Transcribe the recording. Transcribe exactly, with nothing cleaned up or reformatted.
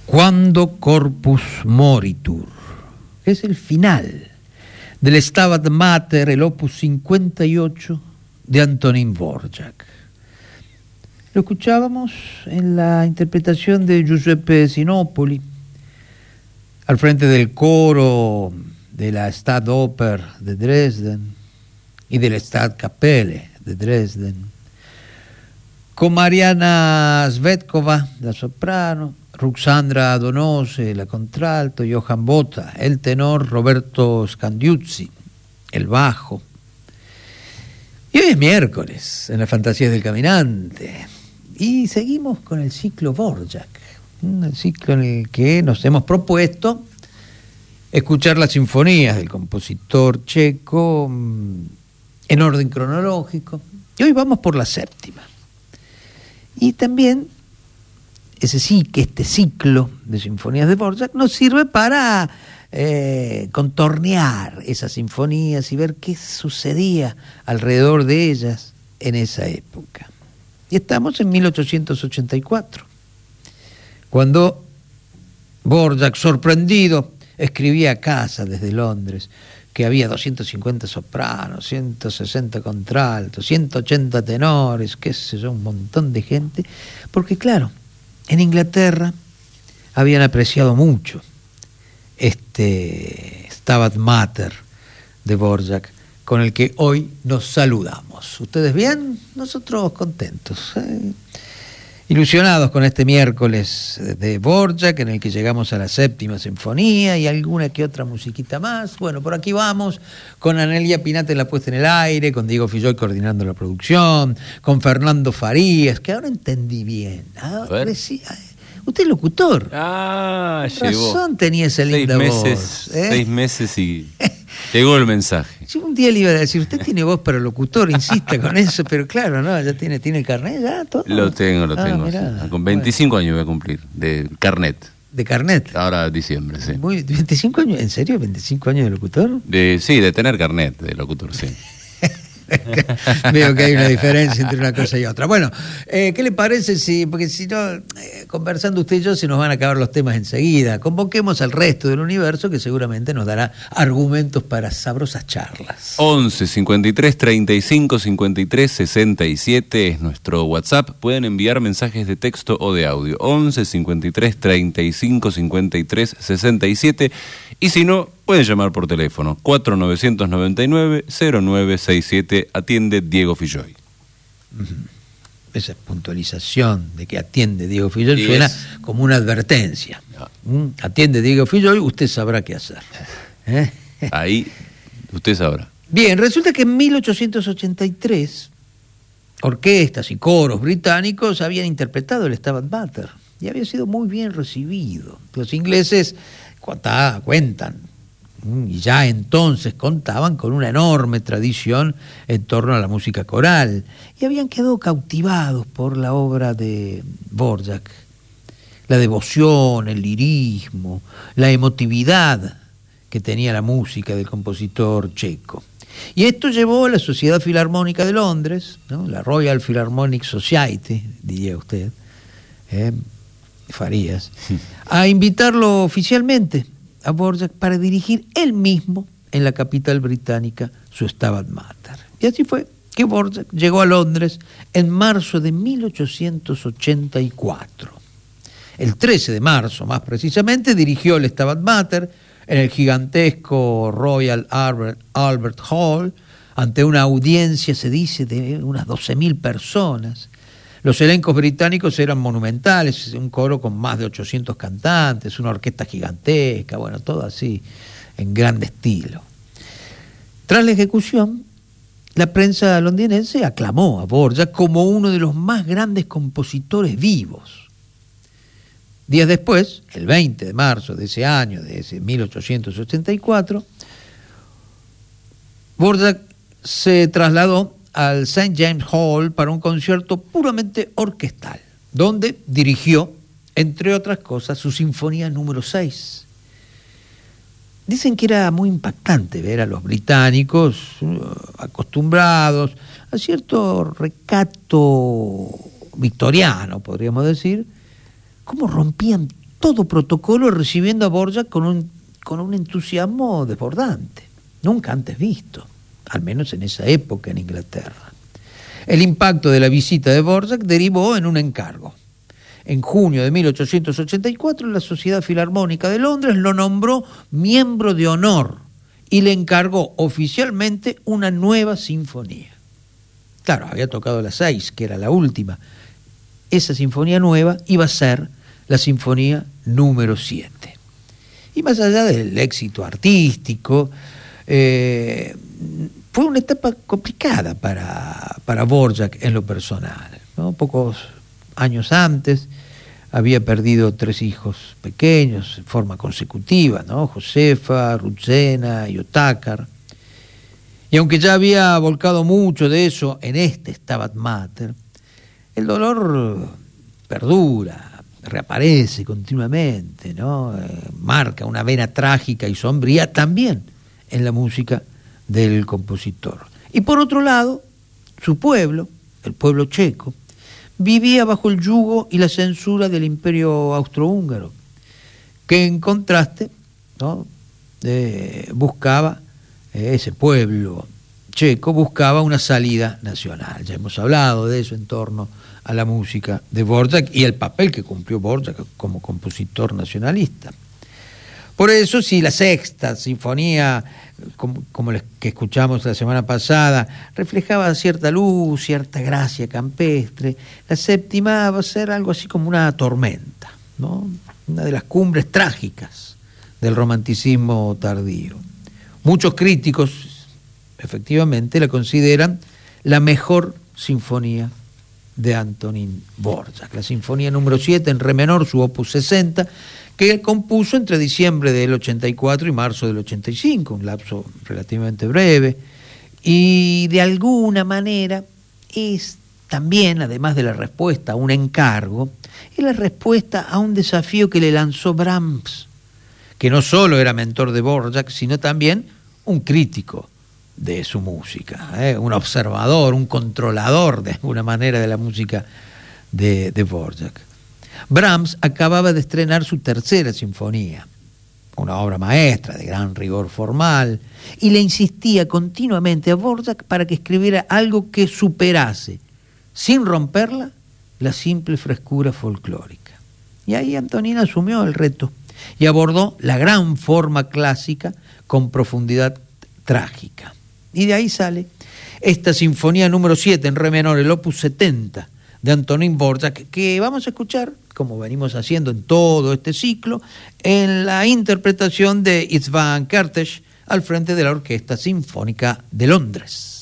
Quando Corpus Moritur, que es el final del Stabat Mater, el opus cincuenta y ocho de Antonín Dvořák. Lo escuchábamos en la interpretación de Giuseppe Sinopoli, al frente del coro de la Staatsoper de Dresden y de la Staatkapelle de Dresden, con Mariana Svetkova, la soprano, Ruxandra Donose, la contralto, Johann Botha, el tenor, Roberto Scandiuzzi, el bajo. Y hoy es miércoles, en las Fantasías del Caminante, y seguimos con el ciclo Dvořák, el ciclo en el que nos hemos propuesto escuchar las sinfonías del compositor checo en orden cronológico, y hoy vamos por la séptima. Y también ese sí que este ciclo de sinfonías de Dvořák nos sirve para eh, contornear esas sinfonías y ver qué sucedía alrededor de ellas en esa época. Y estamos en mil ochocientos ochenta y cuatro, cuando Dvořák, sorprendido, escribía a casa desde Londres que había doscientos cincuenta sopranos, ciento sesenta contraltos, ciento ochenta tenores, qué sé yo, un montón de gente, porque claro, en Inglaterra habían apreciado mucho este Stabat Mater de Dvořák, con el que hoy nos saludamos. ¿Ustedes bien? Nosotros contentos, ¿eh? Ilusionados con este miércoles de Dvořák, en el que llegamos a la séptima sinfonía y alguna que otra musiquita más. Bueno, por aquí vamos, con Anelia Pinate en la puesta en el aire, con Diego Filloy coordinando la producción, con Fernando Farías, que ahora entendí bien. Ahora sí, usted es locutor. Ah, Con llegó. razón tenía esa linda seis voz. meses, ¿eh? Seis meses y llegó el mensaje. Yo un día le iba a decir, usted tiene voz para locutor, insista con eso, pero claro, no, ya tiene, tiene el carnet, ya todo. Lo tengo, lo Ah, tengo. mirá, sí. Con veinticinco años voy a cumplir, de carnet. De carnet. Ahora diciembre, sí. Muy, ¿veinticinco años? ¿En serio? ¿veinticinco años de locutor? De, sí, de tener carnet de locutor, sí. Veo que hay una diferencia entre una cosa y otra. Bueno, eh, ¿qué le parece si, porque si no, eh, conversando usted y yo se nos van a acabar los temas enseguida? Convoquemos al resto del universo que seguramente nos dará argumentos para sabrosas charlas. once cincuenta y tres treinta y cinco cincuenta y tres sesenta y siete es nuestro WhatsApp. Pueden enviar mensajes de texto o de audio. once cincuenta y tres treinta y cinco cincuenta y tres sesenta y siete. Y si no, pueden llamar por teléfono cuatro nueve nueve nueve cero nueve seis siete. Atiende Diego Filloy. Esa puntualización de que atiende Diego Filloy Y suena es... como una advertencia. No. Atiende Diego Filloy, usted sabrá qué hacer. ¿Eh? Ahí usted sabrá. Bien, resulta que en mil ochocientos ochenta y tres orquestas y coros británicos habían interpretado el Stabat Mater y había sido muy bien recibido. Los ingleses cuenta, cuentan, y ya entonces contaban con una enorme tradición en torno a la música coral, y habían quedado cautivados por la obra de Dvořák, la devoción, el lirismo, la emotividad que tenía la música del compositor checo. Y esto llevó a la Sociedad Filarmónica de Londres, ¿no? La Royal Philharmonic Society, diría usted, eh, Farías, a invitarlo oficialmente a Dvořák para dirigir él mismo en la capital británica su Stabat Mater. Y así fue que Dvořák llegó a Londres en marzo de mil ochocientos ochenta y cuatro. El trece de marzo, más precisamente, dirigió el Stabat Mater en el gigantesco Royal Albert, Albert Hall, ante una audiencia, se dice, de unas doce mil personas. Los elencos británicos eran monumentales, un coro con más de ochocientos cantantes, una orquesta gigantesca, bueno, todo así, en grande estilo. Tras la ejecución, la prensa londinense aclamó a Dvořák como uno de los más grandes compositores vivos. Días después, el veinte de marzo de ese año, de ese mil ochocientos ochenta y cuatro, Dvořák se trasladó al Saint James Hall para un concierto puramente orquestal, donde dirigió, entre otras cosas, su sinfonía número seis. Dicen que era muy impactante ver a los británicos uh, acostumbrados a cierto recato victoriano, podríamos decir, cómo rompían todo protocolo, recibiendo a Dvorak con un, con un entusiasmo desbordante, nunca antes visto, al menos en esa época en Inglaterra. El impacto de la visita de Dvorak derivó en un encargo. En junio de mil ochocientos ochenta y cuatro, la Sociedad Filarmónica de Londres lo nombró miembro de honor y le encargó oficialmente una nueva sinfonía. Claro, había tocado la seis, que era la última. Esa sinfonía nueva iba a ser la sinfonía número siete. Y más allá del éxito artístico, eh, fue una etapa complicada para, para Dvorak en lo personal, ¿no? Pocos años antes había perdido tres hijos pequeños en forma consecutiva, ¿no? Josefa, Ruzena y Otakar. Y aunque ya había volcado mucho de eso en este Stabat Mater, el dolor perdura, reaparece continuamente, ¿no? Eh, marca una vena trágica y sombría también en la música del compositor. Y por otro lado, su pueblo, el pueblo checo, vivía bajo el yugo y la censura del Imperio Austrohúngaro, que en contraste, ¿no? eh, buscaba, eh, ese pueblo checo buscaba una salida nacional. Ya hemos hablado de eso en torno a la música de Dvorak y el papel que cumplió Dvorak como compositor nacionalista. Por eso, si la sexta sinfonía, como, como la que escuchamos la semana pasada, reflejaba cierta luz, cierta gracia campestre, la séptima va a ser algo así como una tormenta, ¿no? Una de las cumbres trágicas del romanticismo tardío. Muchos críticos, efectivamente, la consideran la mejor sinfonía de Antonín Dvorak, la sinfonía número siete en re menor, su opus sesenta, que él compuso entre diciembre del ochenta y cuatro y marzo del ochenta y cinco, un lapso relativamente breve, y de alguna manera es también, además de la respuesta a un encargo, es la respuesta a un desafío que le lanzó Brahms, que no solo era mentor de Dvorak, sino también un crítico de su música, ¿eh? un observador, un controlador de alguna manera de la música de, de Dvorak. Brahms acababa de estrenar su tercera sinfonía, una obra maestra de gran rigor formal, y le insistía continuamente a Dvorak para que escribiera algo que superase, sin romperla, la simple frescura folclórica. Y ahí Antonín asumió el reto y abordó la gran forma clásica con profundidad trágica. Y de ahí sale esta sinfonía número siete en re menor, el opus setenta de Antonín Dvorak, que vamos a escuchar, como venimos haciendo en todo este ciclo, en la interpretación de István Kertész al frente de la Orquesta Sinfónica de Londres.